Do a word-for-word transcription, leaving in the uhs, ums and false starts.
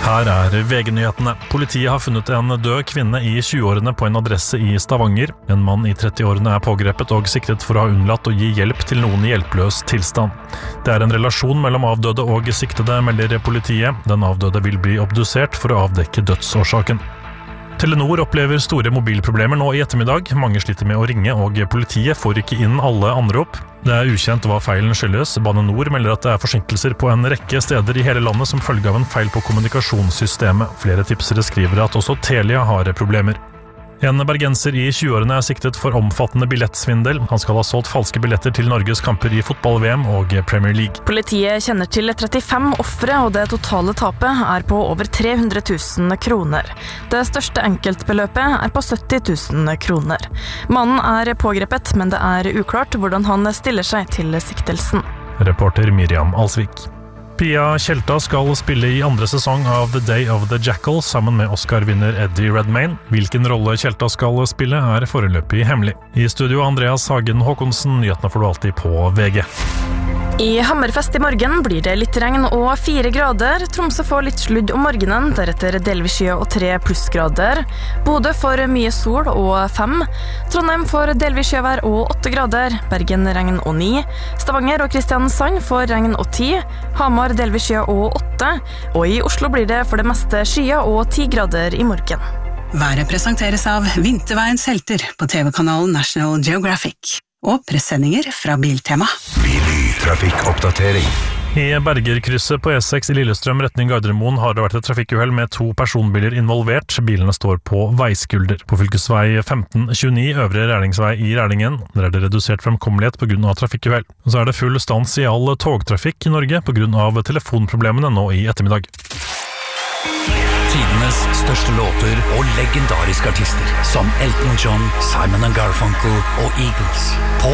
Her er V G-nyhetene. Politiet har funnet en død kvinne i tjueårene på en adresse i Stavanger. En mann i trettiårene er pågrepet og siktet for å ha unnlatt å gi hjelp til noen i hjelpeløs tilstand. Det er en relasjon mellom avdøde og siktede, melder politiet. Den avdøde vil bli obdusert for å avdekke dødsårsaken. Telenor opplever store mobilproblemer nå i ettermiddag. Mange sliter med å ringe, og politiet får ikke inn alle anrop. Det er ukjent hva feilen skyldes. Bane Nor melder at det er forsinkelser på en rekke steder i hele landet som følge av en feil på kommunikasjonssystemet. Flere tipsere skriver at også Telia har problemer. En bergenser i tjueårene er siktet for omfattende billettsvindel. Han skal ha solgt falske billetter til Norges kamper i fotball-V M og Premier League. Politiet kjenner til trettifem ofre, og det totale tapet er på over tre hundre tusen kroner. Det største enkeltbeløpet er på sytti tusen kroner. Mannen er pågrepet, men det er uklart hvordan han stiller seg til siktelsen. Reporter Miriam Alsvik. Pia Tjelta skal spille i andre sesong av The Day of the Jackal sammen med Oscar-vinner Eddie Redmayne. Hvilken rolle Tjelta skal spille er foreløpig hemmelig. I studio Andreas Hagen Håkonsen, nyhetene får du alltid på V G. I Hammerfest i morgen blir det litt regn og fire grader. Tromsø får litt sludd om morgenen, deretter delvis skya og tre plussgrader. Bodø får mye sol og fem. Trondheim får delvis skjevær og åtte grader. Bergen regn og ni. Stavanger og Kristiansand får regn og ti. Hamar delvis skya og åtte. Og i Oslo blir det for det meste skya og ti grader i morgen. Været presenteres av Vinterveiens helter på T V-kanalen National Geographic og pressendinger fra Biltema. Trafikkoppdatering. I Bergerkrysset på E seks i Lillestrøm retning Gardermoen har det vært et trafikkuhell med to personbiler involvert. Bilene står på veiskulder. På fylkesvei femten tjueni Øvre Rærlingsvei i Rælingen. Der er det redusert fremkommelighet på grunn av trafikkuhell. Så er det full stans i all togtrafikk i Norge på grunn av telefonproblemene nå i ettermiddag. Tidenes største låter og legendariske artister som Elton John, Simon and Garfunkel og Eagles på